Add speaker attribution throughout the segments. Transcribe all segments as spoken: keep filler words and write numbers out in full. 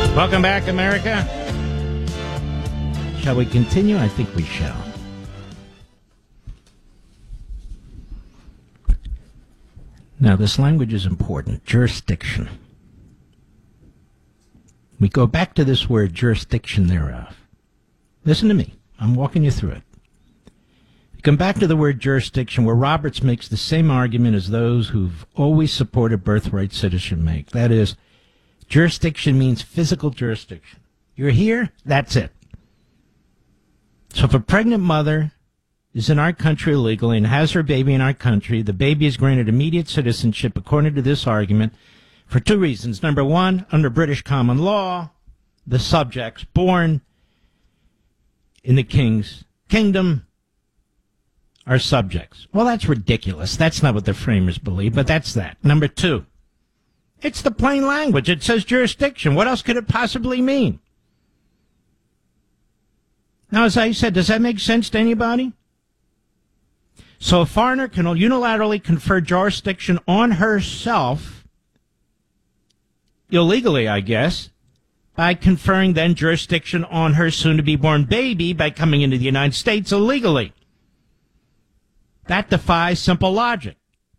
Speaker 1: Welcome back, America. Shall we continue? I think we shall. Now, this language is important. Jurisdiction. We go back to this word, jurisdiction thereof. Listen to me. I'm walking you through it. We come back to the word jurisdiction, where Roberts makes the same argument as those who've always supported birthright citizenship make. That is, jurisdiction means physical jurisdiction. You're here, that's it. So if a pregnant mother is in our country illegally and has her baby in our country, the baby is granted immediate citizenship according to this argument for two reasons. Number one, under British common law, the subjects born in the king's kingdom are subjects. Well, that's ridiculous. That's not what the framers believe, but that's that. Number two, it's the plain language. It says jurisdiction. What else could it possibly mean? Now, as I said, does that make sense to anybody? So a foreigner can unilaterally confer jurisdiction on herself, illegally, I guess, by conferring then jurisdiction on her soon-to-be-born baby by coming into the United States illegally. That defies simple logic.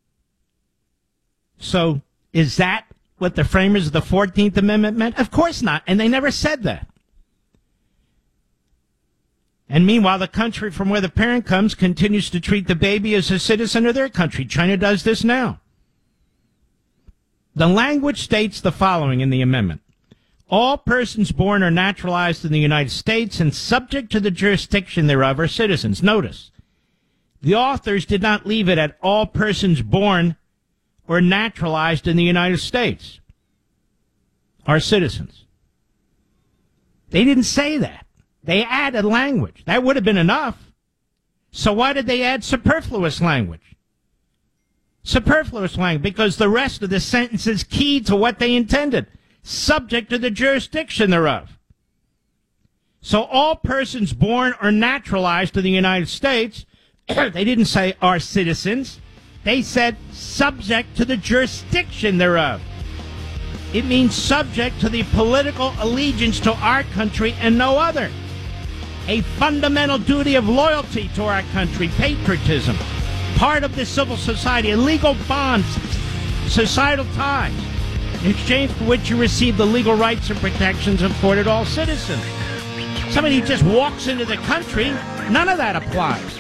Speaker 1: So is that what the framers of the fourteenth Amendment meant? Of course not, and they never said that. And meanwhile, the country from where the parent comes continues to treat the baby as a citizen of their country. China does this now. The language states the following in the amendment. All persons born or naturalized in the United States and subject to the jurisdiction thereof are citizens. Notice, the authors did not leave it at all persons born or naturalized in the United States are citizens. They didn't say that. They added language. That would have been enough. So why did they add superfluous language? Superfluous language, because the rest of the sentence is key to what they intended. Subject to the jurisdiction thereof. So all persons born or naturalized in the United States, they didn't say are citizens. They said subject to the jurisdiction thereof. It means subject to the political allegiance to our country and no other. A fundamental duty of loyalty to our country, patriotism, part of the civil society, a legal bond, societal ties, in exchange for which you receive the legal rights and protections afforded all citizens. Somebody who just walks into the country, none of that applies.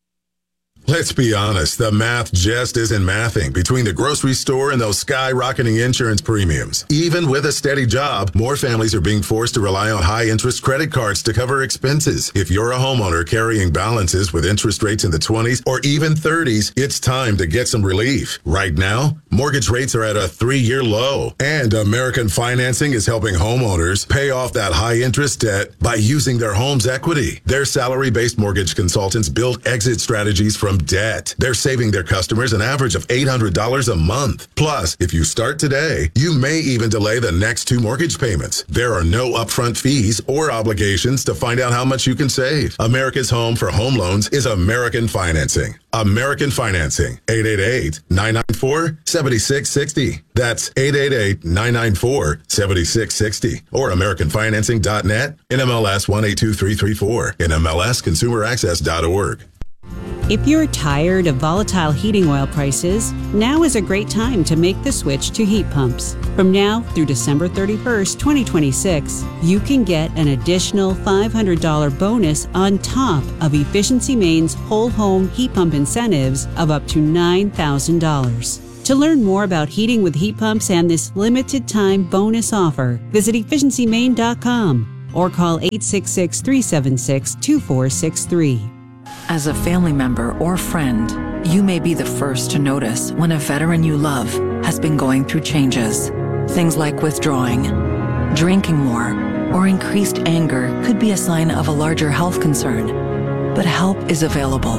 Speaker 2: Let's be honest, the math just isn't mathing between the grocery store and those skyrocketing insurance premiums. Even with a steady job, more families are being forced to rely on high-interest credit cards to cover expenses. If you're a homeowner carrying balances with interest rates in the twenties or even thirties, it's time to get some relief. Right now, mortgage rates are at a three-year low, and American Financing is helping homeowners pay off that high-interest debt by using their home's equity. Their salary-based mortgage consultants build exit strategies from debt. They're saving their customers an average of eight hundred dollars a month. Plus, if you start today, you may even delay the next two mortgage payments. There are no upfront fees or obligations to find out how much you can save. America's home for home loans is American Financing. American Financing. eight eight eight, nine nine four, seven six six zero. That's eight eight eight, nine nine four, seven six six zero. Or American Financing dot net, N M L S one eight two three three four, N M L S consumer access dot org.
Speaker 3: If you're tired of volatile heating oil prices, now is a great time to make the switch to heat pumps. From now through December thirty-first, twenty twenty-six, you can get an additional five hundred dollars bonus on top of Efficiency Maine's whole home heat pump incentives of up to nine thousand dollars. To learn more about heating with heat pumps and this limited time bonus offer, visit efficiency maine dot com or call eight six six, three seven six, two four six three.
Speaker 4: As a family member or friend, you may be the first to notice when a veteran you love has been going through changes. Things like withdrawing, drinking more, or increased anger could be a sign of a larger health concern. But help is available.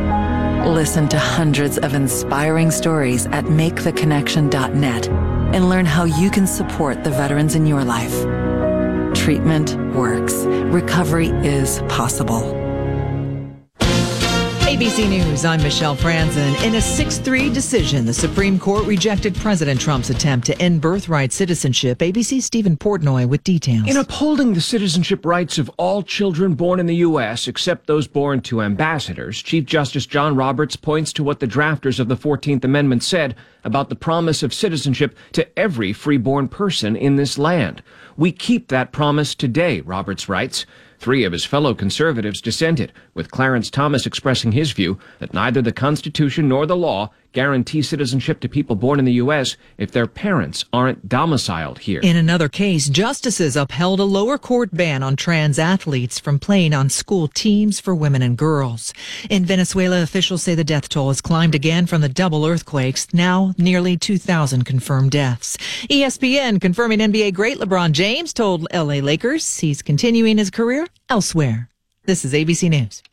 Speaker 4: Listen to hundreds of inspiring stories at make the connection dot net and learn how you can support the veterans in your life. Treatment works. Recovery is possible.
Speaker 5: A B C News, I'm Michelle Franzen. In a six three decision, the Supreme Court rejected President Trump's attempt to end birthright citizenship. A B C's Stephen Portnoy with details.
Speaker 6: In upholding the citizenship rights of all children born in the U S, except those born to ambassadors, Chief Justice John Roberts points to what the drafters of the fourteenth Amendment said about the promise of citizenship to every freeborn person in this land. We keep that promise today, Roberts writes. Three of his fellow conservatives dissented, with Clarence Thomas expressing his view that neither the Constitution nor the law guarantee citizenship to people born in the U S if their parents aren't domiciled here.
Speaker 5: In another case, justices upheld a lower court ban on trans athletes from playing on school teams for women and girls. In Venezuela, officials say the death toll has climbed again from the double earthquakes, now nearly two thousand confirmed deaths. E S P N confirming N B A great LeBron James told L A Lakers he's continuing his career elsewhere. This is A B C News.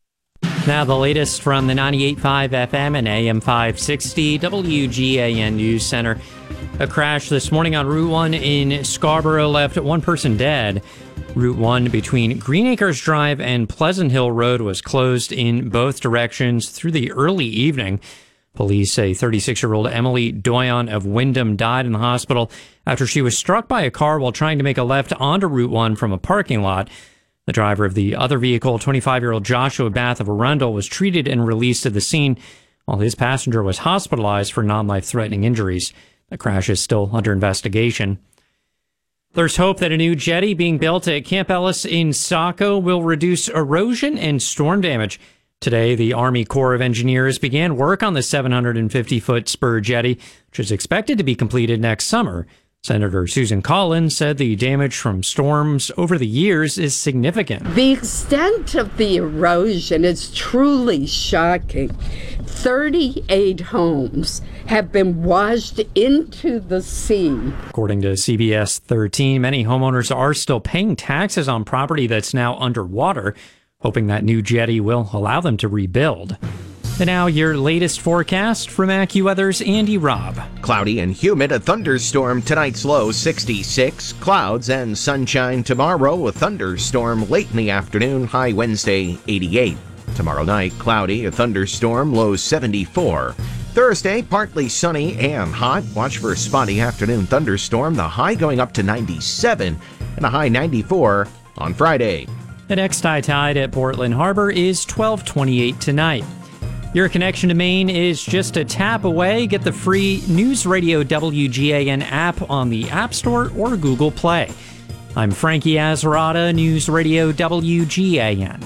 Speaker 7: Now the latest from the ninety-eight point five F M and A M five sixty W G A N News Center. A crash this morning on Route one in Scarborough left one person dead. Route one between Green Acres Drive and Pleasant Hill Road was closed in both directions through the early evening. Police say thirty-six-year-old Emily Doyon of Wyndham died in the hospital after she was struck by a car while trying to make a left onto Route one from a parking lot. The driver of the other vehicle, twenty-five-year-old Joshua Bath of Arundel, was treated and released to the scene, while his passenger was hospitalized for non-life-threatening injuries. The crash is still under investigation. There's hope that a new jetty being built at Camp Ellis in Saco will reduce erosion and storm damage. Today, the Army Corps of Engineers began work on the seven hundred fifty foot spur jetty, which is expected to be completed next summer. Senator Susan Collins said the damage from storms over the years is significant.
Speaker 8: The extent of the erosion is truly shocking. thirty-eight homes have been washed into the sea.
Speaker 7: According to C B S thirteen, many homeowners are still paying taxes on property that's now underwater, hoping that new jetty will allow them to rebuild. And now your latest forecast from AccuWeather's Andy Robb.
Speaker 9: Cloudy and humid, a thunderstorm. Tonight's low sixty-six. Clouds and sunshine tomorrow. A thunderstorm late in the afternoon. High Wednesday eighty-eight. Tomorrow night, cloudy, a thunderstorm. Low seventy-four. Thursday, partly sunny and hot. Watch for a spotty afternoon thunderstorm. The high going up to ninety-seven and a high ninety-four on Friday.
Speaker 7: The next high tide at Portland Harbor is twelve twenty-eight tonight. Your connection to Maine is just a tap away. Get the free News Radio W G A N app on the App Store or Google Play. I'm Frankie Azarada, News Radio W G A N.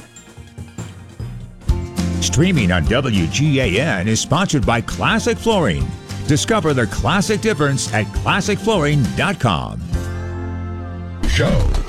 Speaker 10: Streaming on W G A N is sponsored by Classic Flooring. Discover the classic difference at classic flooring dot com.
Speaker 2: Show